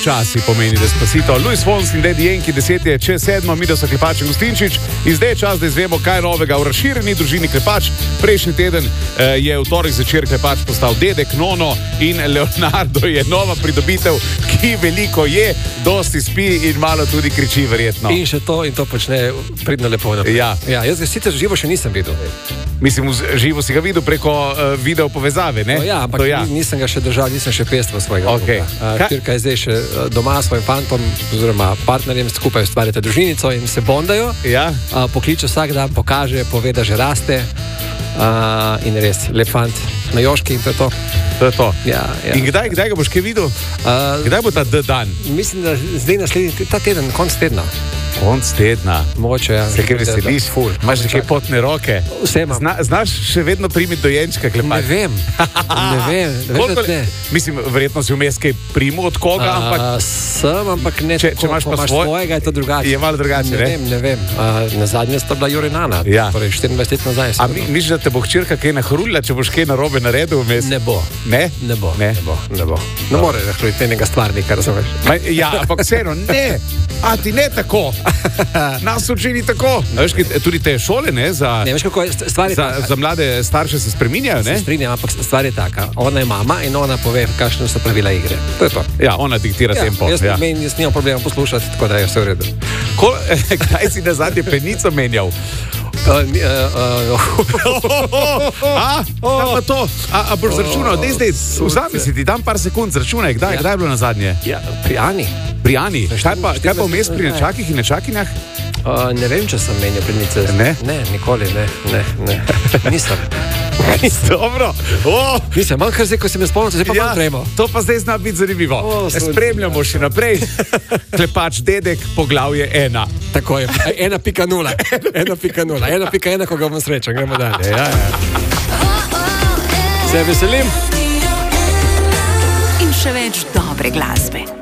Časi pomeni Despacito. Luis Fonsi in Daddy Yankee, 10 je čez 7, mi da so Klepač in Gustinčič. In zdaj je čas, da izvemo, kaj je novega v razširjeni družini Klepač. Prejšnji teden je v torek zvečer Klepač postal dedek, Nono in Leonardo je nova pridobitev, ki veliko je, dosti spi in malo tudi kriči, verjetno. In še to, in to počne pridno lepo naprej. Ja. Jaz ga sicer živo še nisem videl. Mislim, živo si ga videl preko video povezave, ne? Ja, ampak nisem ga še držal, nisem še pestval svojega. Okay. Štirka je zdaj še doma s svojim fantom oziroma partnerjem, skupaj ustvarjate družinico in se bondajo. Ja. Pokliče vsak dan, pokaže, pove, da že raste. In res, lep fant na Joški in to je to. To je to. Ja. In kdaj ga boš kaj videl? Kdaj bo ta dan? Mislim, da zdaj naslednji, ta teden, konc tedna. Konc tedna. Mogoče, ja. Se kaj veseliš? Imaš nekaj potne roke? Vse imam. Znaš še vedno primiti dojenčka, Klepač? Ne vem. Mislim, verjetno si vmes kaj primu od koga, ampak... ampak ne če imaš pa svojega, je to drugače. Je malo drugače, ne? Ne vem. Nazadnje sta bila Jurinana, torej 24 let nazaj. A misliš, da te bo hčerka kaj nahrulila, če boš kaj narobe naredil vmes? Ne bo. Ne? Ne bo. Ne more nahruliti enega stvarnika, razumeš? Ja, ampak vseeno, ne. A ti ne tako. Nas učini tako. Veš, tudi te šole, ne? Ne, veš kako je, stvar je taka. Za mlade starše se spreminjajo, ne? Se strinjam, ampak stvar je taka. Ona je mama in ona pove, kakšne so pravila igre. To je to. Ja, ona diktira tempo. Jaz nimam problema poslušati, tako da je vse v redu. Kaj si nazadnje penico menjal? A boš zračunal, zdaj, vzami si ti dam par sekund, zračunaj, kdaj je bilo nazadnje? Ja, pri Ani. Pri Ani? Kaj pa vmes pri nečakih in nečakinjah? Ne vem, če sem menjal penice. Ne? Ne, nikoli, ne. Nisem. Dobro. Nisem, manj kar zdaj, ko si me spomnil, zdaj pa manj tremo. To pa zdaj zna biti zanimivo. Spremljamo še naprej. Klepač dedek, poglavje 1. Tako je, 1.0. 1.1, ko ga bom srečen, gremo dalje. Ja. Se veselim. In še več dobre glasbe.